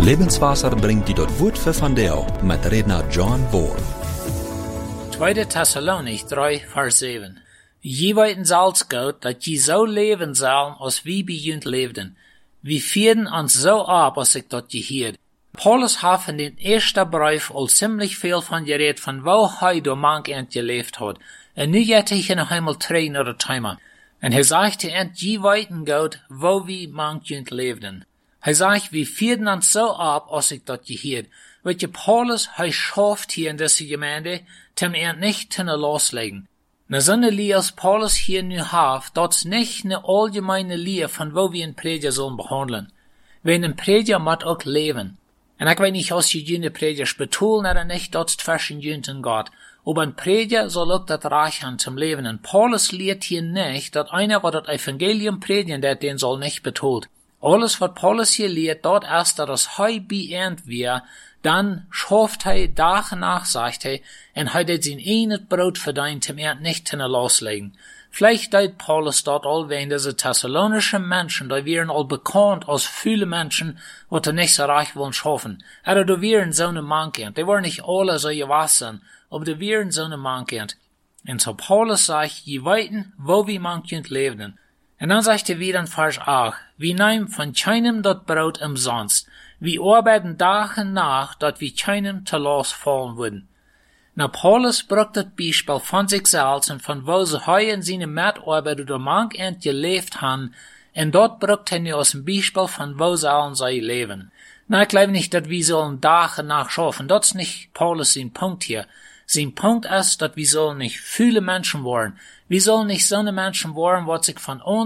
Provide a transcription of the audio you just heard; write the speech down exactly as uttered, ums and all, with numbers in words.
Lebenswasser bringt die dort Wort für von Deo mit Redner John Wall. Tweede Thessalonik drei, Vers zeven. Je weten zelfs Gott, dat je zo leven zal, als wie bij junt leefden. We vierden ons zo ab, als ik dat je hierd. Paulus heeft in den eerste brief al ziemlich veel van gereed van wo hij door mank eind geleefd had. En nu gaat hij nog eenmaal terug naar het thema. En hij zegt te eind, je weten Gott, wo we mank junt leefden. Hij zegt, we vierden ons zo ab, als ik dat je hierd. Weet je, Paulus, hij schafft hier in deze gemeinde, tem eind nicht te loslegen. Na so eine Lehre, als Paulus hier nu hat, das nicht eine allgemeine Lehre, von wo wir einen Prediger sollen behandeln. Wenn ein Prediger muss auch leben. Und ich weiß nicht, was die jene Prediger betonen oder nicht, das zwischen jünten Gott. Aber ein Prediger soll auch das Reich haben zum Leben. Und Paulus lehrt hier nicht, dass einer, der das Evangelium predigen, der den soll nicht betont. Alles, was Paulus hier lehrt, dort erst, dass er beehrt wird, dann schafft hij dag en nacht, sagt hij, en hij deed zijn enig brood verdient, hem er nicht hin loslegen. Vielleicht deed Paulus dort alweer diese thessalonische Menschen, die wären all bekannt als viele Menschen, wat er nicht so reich wollen schaffen. Aber die wären so eine Mankend. Die waren nicht alle so gewachsen, aber die wären so eine Mankend. Und so Paulus sagt, je weten, wo wir mankend leben. Und dann sagt er wieder in Vers acht, wir nehmen von keinem dort Brot umsonst. Wir arbeiten Tag und Nacht, dat wir keinem te los fallen würden. Na, Paulus brucht das Beispiel von sich selbst und von wo sie heu in seine Mitarbeiter der mank end gelebt haben, und dort brucht er nur aus dem Beispiel von wo sie allen sei leben. Na, ich glaube nicht, dass wir sollen Tag und Nacht schaffen. Das ist nicht Paulus sein Punkt hier. Sein Punkt ist, dass wir sollen nicht viele Menschen werden. Wir sollen nicht so eine Menschen werden, was sich von uns